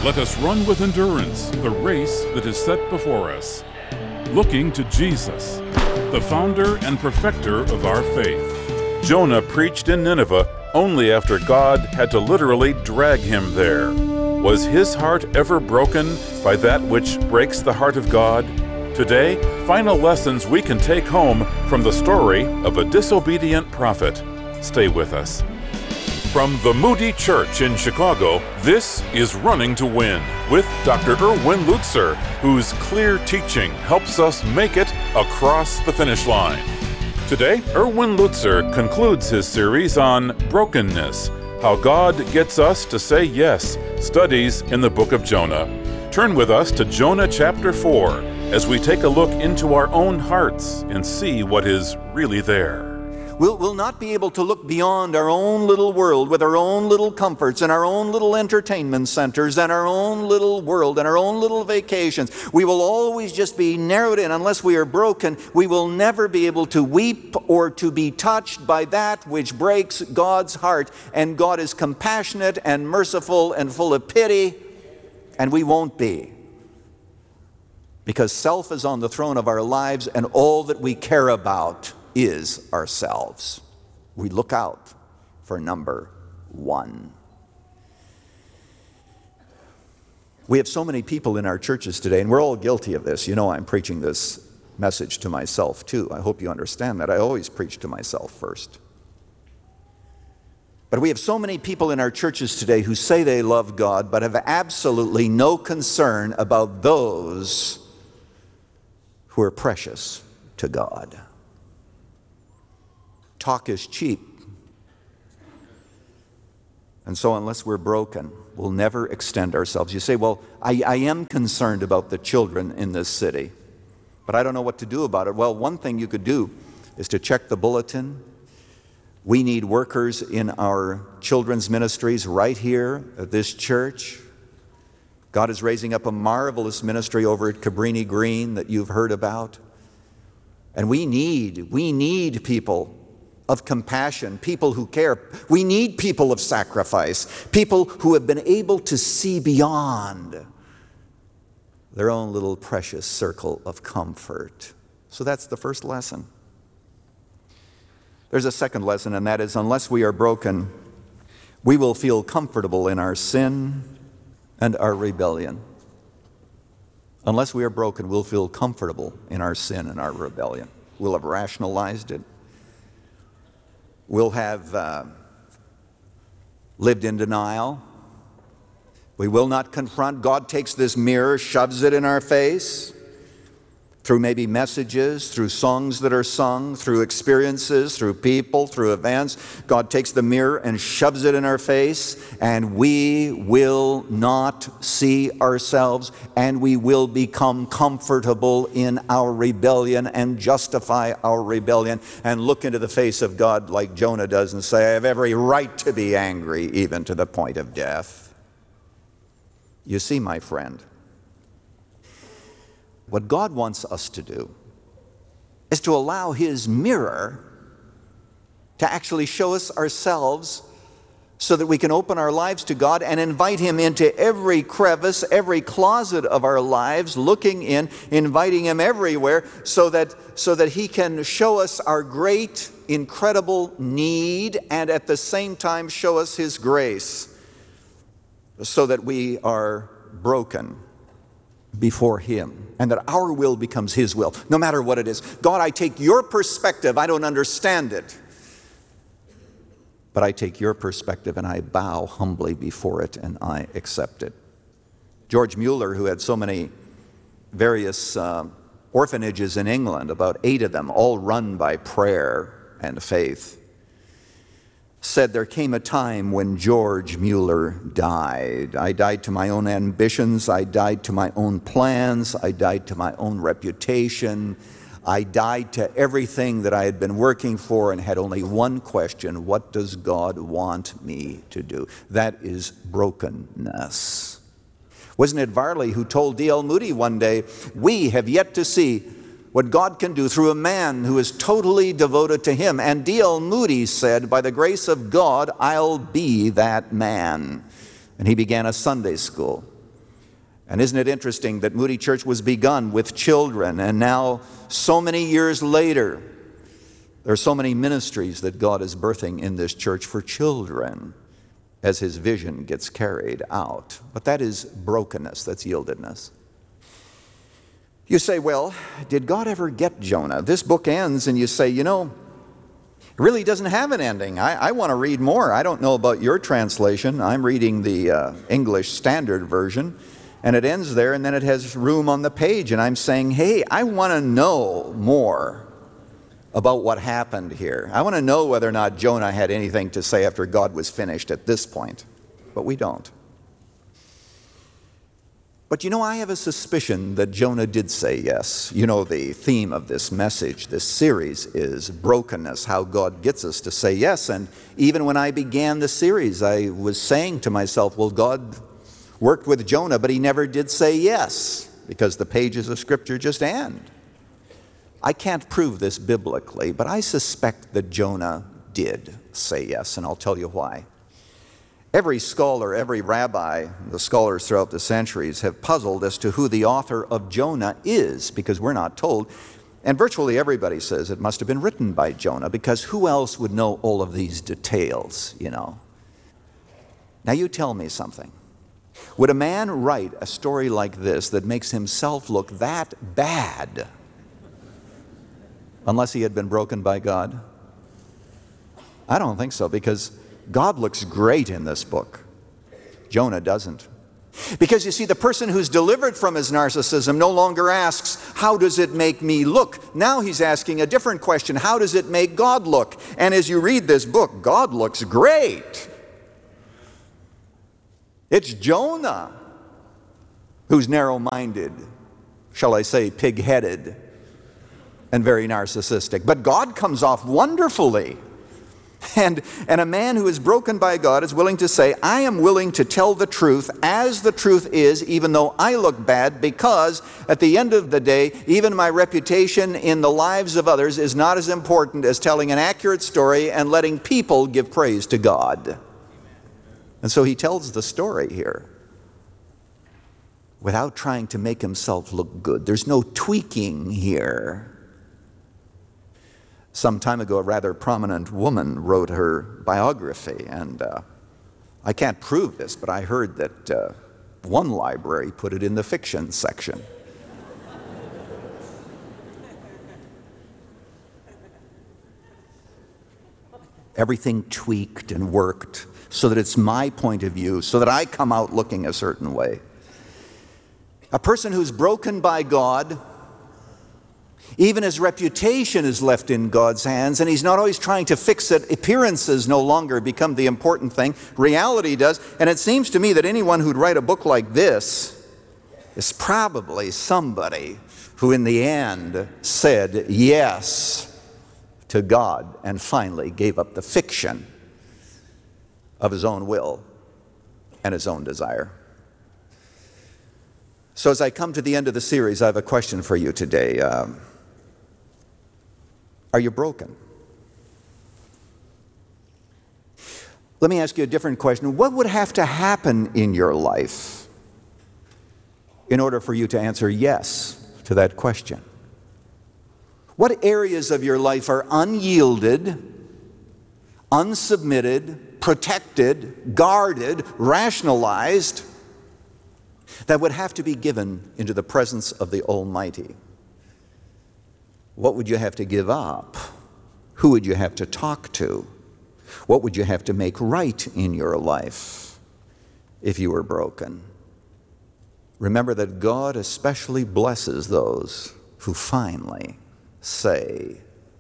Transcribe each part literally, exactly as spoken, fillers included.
Let us run with endurance the race that is set before us, looking to Jesus, the founder and perfecter of our faith. Jonah preached in Nineveh only after God had to literally drag him there. Was his heart ever broken by that which breaks the heart of God? Today, final lessons we can take home from the story of a disobedient prophet. Stay with us. From the Moody Church in Chicago, this is Running to Win with Doctor Erwin Lutzer, whose clear teaching helps us make it across the finish line. Today, Erwin Lutzer concludes his series on brokenness, how God gets us to say yes, studies in the book of Jonah. Turn with us to Jonah chapter four as we take a look into our own hearts and see what is really there. We'll, we'll not be able to look beyond our own little world with our own little comforts and our own little entertainment centers and our own little world and our own little vacations. We will always just be narrowed in. Unless we are broken, we will never be able to weep or to be touched by that which breaks God's heart. And God is compassionate and merciful and full of pity, and we won't be. Because self is on the throne of our lives, and all that we care about is ourselves. We look out for number one. We have so many people in our churches today, and we're all guilty of this. You know, I'm preaching this message to myself too. I hope you understand that. I always preach to myself first. But we have so many people in our churches today who say they love God, but have absolutely no concern about those who are precious to God. Talk is cheap. And so unless we're broken, we'll never extend ourselves. You say, well, I, I am concerned about the children in this city, but I don't know what to do about it. Well, one thing you could do is to check the bulletin. We need workers in our children's ministries right here at this church. God is raising up a marvelous ministry over at Cabrini Green that you've heard about. And we need, we need people of compassion, people who care. We need people of sacrifice, people who have been able to see beyond their own little precious circle of comfort. So that's the first lesson. There's a second lesson, and that is, unless we are broken, we will feel comfortable in our sin and our rebellion. Unless we are broken, we'll feel comfortable in our sin and our rebellion. We'll have rationalized it. We'll have uh, lived in denial. We will not confront. God takes this mirror, shoves it in our face through maybe messages, through songs that are sung, through experiences, through people, through events. God takes the mirror and shoves it in our face, and we will not see ourselves, and we will become comfortable in our rebellion and justify our rebellion and look into the face of God like Jonah does and say, I have every right to be angry, even to the point of death. You see, my friend, what God wants us to do is to allow His mirror to actually show us ourselves so that we can open our lives to God and invite Him into every crevice, every closet of our lives, looking in, inviting Him everywhere so that, so that He can show us our great, incredible need and at the same time show us His grace so that we are broken before Him, and that our will becomes His will, no matter what it is. God, I take your perspective. I don't understand it, but I take your perspective and I bow humbly before it and I accept it. George Mueller, who had so many various uh, orphanages in England, about eight of them, all run by prayer and faith, said there came a time when George Mueller died. I died to my own ambitions. I died to my own plans. I died to my own reputation. I died to everything that I had been working for and had only one question: what does God want me to do? That is brokenness. Wasn't it Varley who told D L Moody one day, we have yet to see what God can do through a man who is totally devoted to Him. And D L Moody said, by the grace of God, I'll be that man. And he began a Sunday school. And isn't it interesting that Moody Church was begun with children, and now, so many years later, there are so many ministries that God is birthing in this church for children as His vision gets carried out. But that is brokenness, that's yieldedness. You say, well, did God ever get Jonah? This book ends and you say, you know, it really doesn't have an ending. I, I want to read more. I don't know about your translation. I'm reading the uh, English Standard Version. And it ends there, and then it has room on the page. And I'm saying, hey, I want to know more about what happened here. I want to know whether or not Jonah had anything to say after God was finished at this point. But we don't. But you know, I have a suspicion that Jonah did say yes. You know, the theme of this message, this series, is brokenness, how God gets us to say yes. And even when I began the series, I was saying to myself, well, God worked with Jonah, but He never did say yes, because the pages of Scripture just end. I can't prove this biblically, but I suspect that Jonah did say yes, and I'll tell you why. Every scholar, every rabbi, the scholars throughout the centuries have puzzled as to who the author of Jonah is, because we're not told. And virtually everybody says it must have been written by Jonah, because who else would know all of these details, you know? Now you tell me something. Would a man write a story like this that makes himself look that bad unless he had been broken by God? I don't think so, because God looks great in this book. Jonah doesn't. Because you see, the person who's delivered from his narcissism no longer asks, how does it make me look? Now he's asking a different question. How does it make God look? And as you read this book, God looks great. It's Jonah who's narrow-minded, shall I say pig-headed, and very narcissistic. But God comes off wonderfully. And, and a man who is broken by God is willing to say, I am willing to tell the truth as the truth is, even though I look bad, because at the end of the day, even my reputation in the lives of others is not as important as telling an accurate story and letting people give praise to God. And so he tells the story here without trying to make himself look good. There's no tweaking here. Some time ago, a rather prominent woman wrote her biography, and uh, I can't prove this, but I heard that uh, one library put it in the fiction section. Everything tweaked and worked so that it's my point of view, so that I come out looking a certain way. A person who's broken by God, even his reputation is left in God's hands, and he's not always trying to fix it. Appearances no longer become the important thing. Reality does. And it seems to me that anyone who'd write a book like this is probably somebody who in the end said yes to God and finally gave up the fiction of his own will and his own desire. So as I come to the end of the series, I have a question for you today. Um, Are you broken? Let me ask you a different question. What would have to happen in your life in order for you to answer yes to that question? What areas of your life are unyielded, unsubmitted, protected, guarded, rationalized, that would have to be given into the presence of the Almighty? What would you have to give up? Who would you have to talk to? What would you have to make right in your life if you were broken? Remember that God especially blesses those who finally say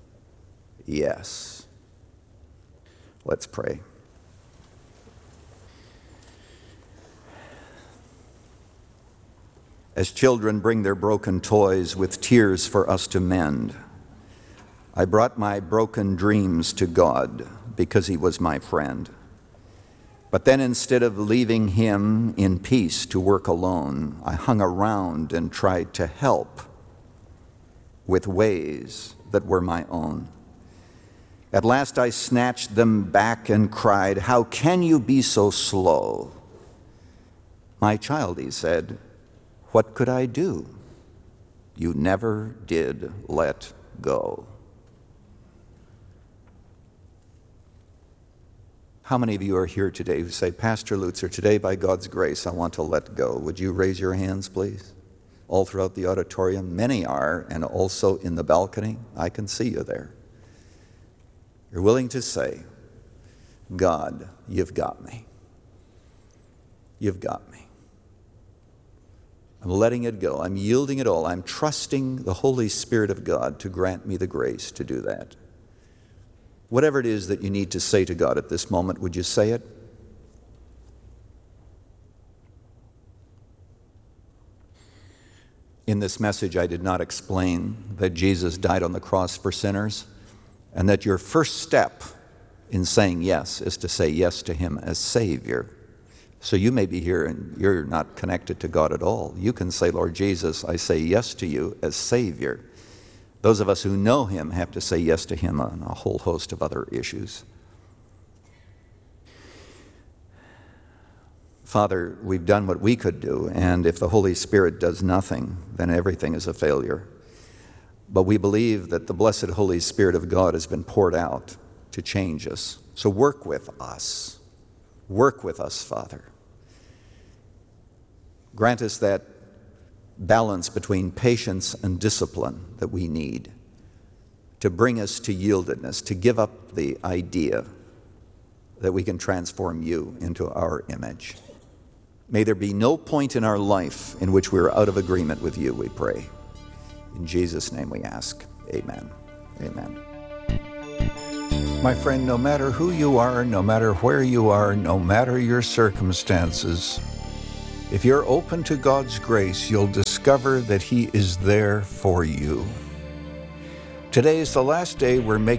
yes. Let's pray. As children bring their broken toys with tears for us to mend, I brought my broken dreams to God because He was my friend. But then instead of leaving Him in peace to work alone, I hung around and tried to help with ways that were my own. At last I snatched them back and cried, "How can you be so slow?" "My child," He said, What could I do? You never did let go. How many of you are here today who say, Pastor Lutzer, today by God's grace I want to let go? Would you raise your hands, please? All throughout the auditorium, many are, and also in the balcony. I can see you there. You're willing to say, God, you've got me. You've got me. I'm letting it go. I'm yielding it all. I'm trusting the Holy Spirit of God to grant me the grace to do that. Whatever it is that you need to say to God at this moment, would you say it? In this message, I did not explain that Jesus died on the cross for sinners, and that your first step in saying yes is to say yes to Him as Savior. So you may be here and you're not connected to God at all. You can say, Lord Jesus, I say yes to you as Savior. Those of us who know Him have to say yes to Him on a whole host of other issues. Father, we've done what we could do, and if the Holy Spirit does nothing, then everything is a failure. But we believe that the blessed Holy Spirit of God has been poured out to change us. So work with us. Work with us, Father. Grant us that balance between patience and discipline that we need to bring us to yieldedness, to give up the idea that we can transform you into our image. May there be no point in our life in which we are out of agreement with you, we pray. In Jesus' name we ask. Amen. Amen. My friend, no matter who you are, no matter where you are, no matter your circumstances, if you're open to God's grace, you'll discover that He is there for you. Today is the last day we're making